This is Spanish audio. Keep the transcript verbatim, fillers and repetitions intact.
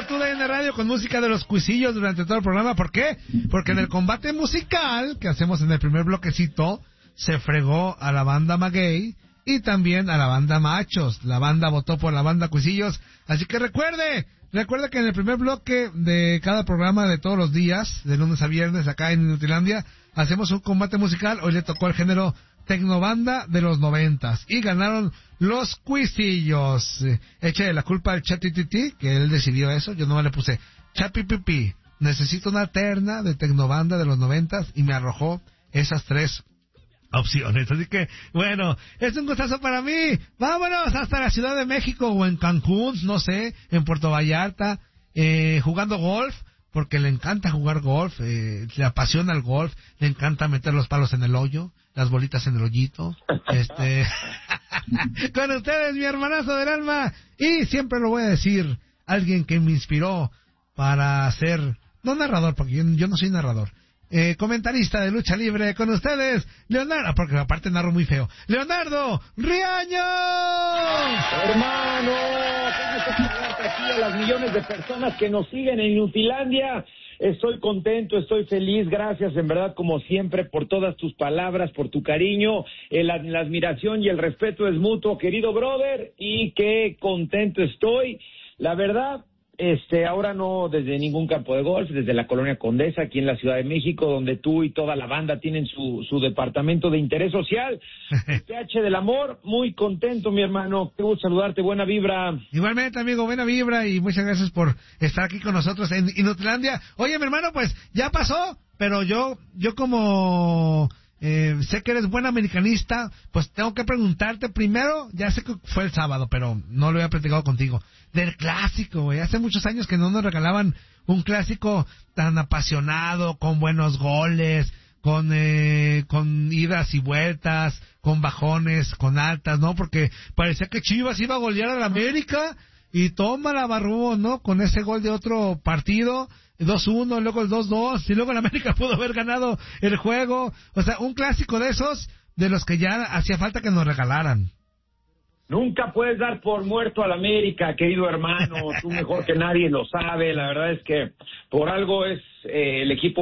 Tu D N Radio con música de los Cuisillos durante todo el programa. ¿Por qué? Porque en el combate musical que hacemos en el primer bloquecito, se fregó a la banda Maguey y también a la banda Machos. La banda votó por la banda Cuisillos. Así que recuerde, recuerde que en el primer bloque de cada programa de todos los días, de lunes a viernes, acá en Inutilandia, hacemos un combate musical. Hoy le tocó el género Tecnobanda de los noventas y ganaron los Cuisillos. Eh, eche la culpa al Chatititi, que él decidió eso. Yo no le puse Chapipipi, necesito una terna de Tecnobanda de los noventas, y me arrojó esas tres opciones. Así que, bueno, es un gustazo para mí. Vámonos hasta la Ciudad de México o en Cancún, no sé, en Puerto Vallarta, eh, jugando golf, porque le encanta jugar golf, eh, le apasiona el golf, le encanta meter los palos en el hoyo, las bolitas en el hoyito. Este, con ustedes, mi hermanazo del alma, y siempre lo voy a decir, alguien que me inspiró para ser, no narrador, porque yo, yo no soy narrador, Eh, comentarista de lucha libre, con ustedes, Leonardo, porque aparte narro muy feo, Leonardo Riaño. Hermano, aquí a las millones de personas que nos siguen en Inutilandia, estoy contento, estoy feliz, gracias en verdad como siempre por todas tus palabras, por tu cariño, el, la admiración y el respeto es mutuo, querido brother, y qué contento estoy, la verdad. Este, ahora no desde ningún campo de golf, desde la Colonia Condesa, aquí en la Ciudad de México, donde tú y toda la banda tienen su, su departamento de interés social. P H del amor, muy contento, mi hermano. Qué gusto saludarte, buena vibra. Igualmente, amigo, buena vibra, y muchas gracias por estar aquí con nosotros en Inutilandia. Oye, mi hermano, pues, ya pasó, pero yo, yo como... Eh, sé que eres buen americanista, pues tengo que preguntarte primero, ya sé que fue el sábado, pero no lo había platicado contigo, del clásico, güey. Hace muchos años que no nos regalaban un clásico tan apasionado, con buenos goles, con eh, con idas y vueltas, con bajones, con altas, ¿no? Porque parecía que Chivas iba a golear a la América, y toma la Barrúo, ¿no? Con ese gol de otro partido, dos uno, luego el dos dos, y luego el América pudo haber ganado el juego. O sea, un clásico de esos, de los que ya hacía falta que nos regalaran. Nunca puedes dar por muerto al América, querido hermano, tú mejor que nadie lo sabe, la verdad es que por algo es eh, el equipo